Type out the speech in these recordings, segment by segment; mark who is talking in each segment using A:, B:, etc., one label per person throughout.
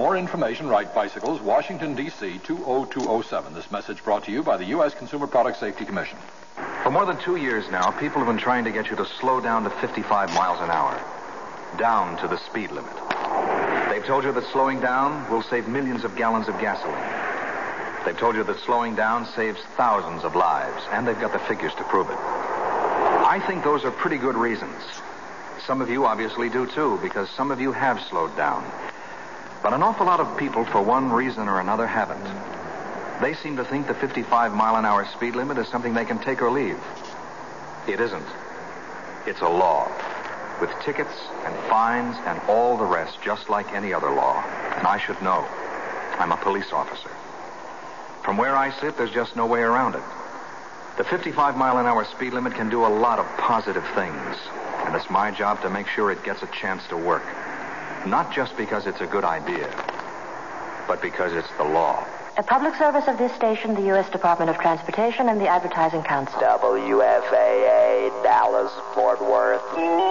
A: more information, write Bicycles, Washington, D.C. 20207. This message brought to you by the U.S. Consumer Product Safety Commission.
B: For more than 2 years now, people have been trying to get you to slow down to 55 miles an hour. Down to the speed limit. They've told you that slowing down will save millions of gallons of gasoline. They've told you that slowing down saves thousands of lives, and they've got the figures to prove it. I think those are pretty good reasons. Some of you obviously do, too, because some of you have slowed down. But an awful lot of people, for one reason or another, haven't. They seem to think the 55-mile-an-hour speed limit is something they can take or leave. It isn't. It's a law, with tickets and fines and all the rest, just like any other law. And I should know. I'm a police officer. From where I sit, there's just no way around it. The 55-mile-an-hour speed limit can do a lot of positive things, and it's my job to make sure it gets a chance to work. Not just because it's a good idea, but because it's the law.
C: A public service of this station, the U.S. Department of Transportation, and the Advertising Council.
D: WFAA, Dallas, Fort Worth.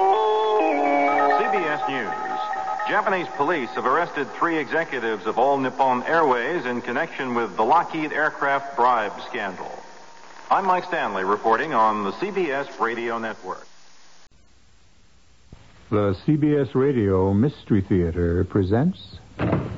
E: CBS News. Japanese police have arrested 3 executives of All Nippon Airways in connection with the Lockheed aircraft bribe scandal. I'm Mike Stanley reporting on the CBS Radio Network.
F: The CBS Radio Mystery Theater presents...